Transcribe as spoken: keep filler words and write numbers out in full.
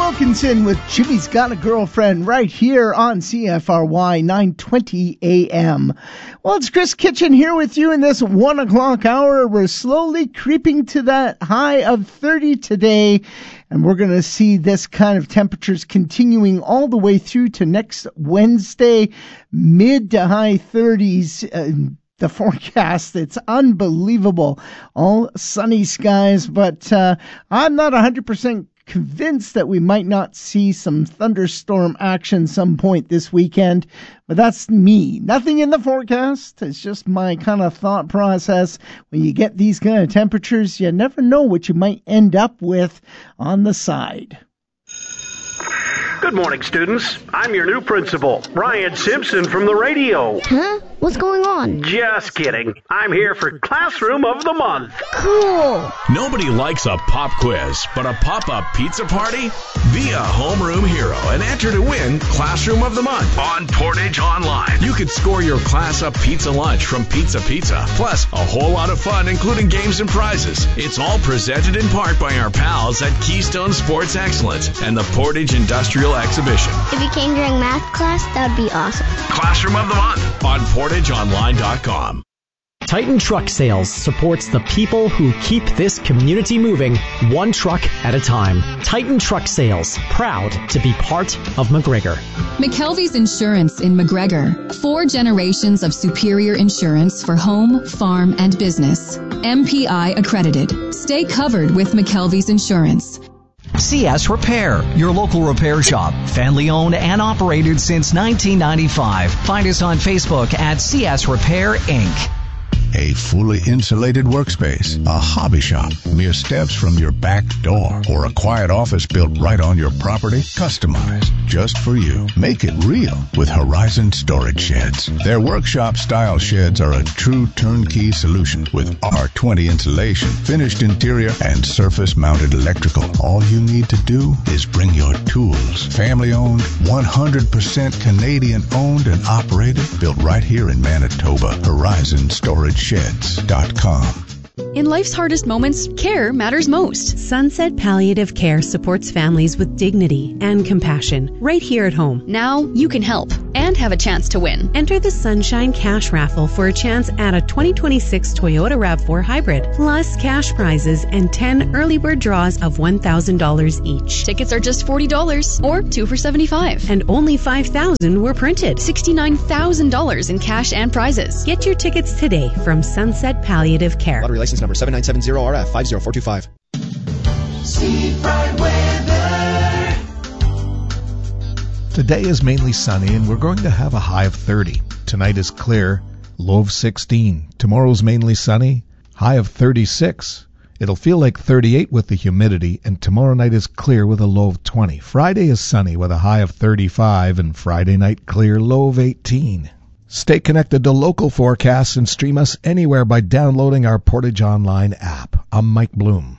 Wilkinson with Jimmy's Got a Girlfriend right here on C F R Y nine twenty A M. Well, it's Chris Kitchen here with you in this one o'clock hour. We're slowly creeping to that high of thirty today, and we're going to see this kind of temperatures continuing all the way through to next Wednesday, mid to high thirties. Uh, The forecast, it's unbelievable. All sunny skies, but uh, I'm not one hundred percent convinced that we might not see some thunderstorm action some point this weekend, but that's me. Nothing in the forecast. It's just my kind of thought process. When you get these kind of temperatures, you never know what you might end up with on the side. Good morning, students. I'm your new principal, Ryan Simpson from the radio. Huh? What's going on? Just kidding. I'm here for Classroom of the Month. Cool. Nobody likes a pop quiz, but a pop-up pizza party? Be a homeroom hero and enter to win Classroom of the Month on Portage Online. You could score your class-up pizza lunch from Pizza Pizza, plus a whole lot of fun, including games and prizes. It's all presented in part by our pals at Keystone Sports Excellence and the Portage Industrial Exhibition. If you came during math class, that'd be awesome. Classroom of the Month on portage online dot com. Titan Truck Sales supports the people who keep this community moving one truck at a time. Titan Truck Sales, proud to be part of McGregor. McKelvey's Insurance in McGregor. Four generations of superior insurance for home, farm, and business. M P I accredited. Stay covered with McKelvey's Insurance. C S Repair, your local repair shop. Family owned and operated since nineteen ninety-five. Find us on Facebook at C S Repair, Incorporated. A fully insulated workspace, a hobby shop, mere steps from your back door, or a quiet office built right on your property, customized just for you. Make it real with Horizon Storage Sheds. Their workshop-style sheds are a true turnkey solution with R twenty insulation, finished interior, and surface-mounted electrical. All you need to do is bring your tools. Family-owned, one hundred percent Canadian-owned and operated, built right here in Manitoba. Horizon Storage Sheds dot com. In life's hardest moments, care matters most. Sunset Palliative Care supports families with dignity and compassion right here at home. Now you can help and have a chance to win. Enter the Sunshine Cash Raffle for a chance at a twenty twenty-six Toyota RAV four Hybrid, plus cash prizes and ten early bird draws of one thousand dollars each. Tickets are just forty dollars or two for seventy-five dollars. And only five thousand were printed. sixty-nine thousand dollars in cash and prizes. Get your tickets today from Sunset Palliative Care. Lottery license number seven nine seven zero R F five zero four two five. Seafront weather. Today is mainly sunny and we're going to have a high of thirty. Tonight is clear, low of sixteen. Tomorrow's mainly sunny, high of thirty-six. It'll feel like thirty-eight with the humidity, and tomorrow night is clear with a low of twenty. Friday is sunny with a high of thirty-five, and Friday night clear, low of eighteen. Stay connected to local forecasts and stream us anywhere by downloading our Portage Online app. I'm Mike Bloom.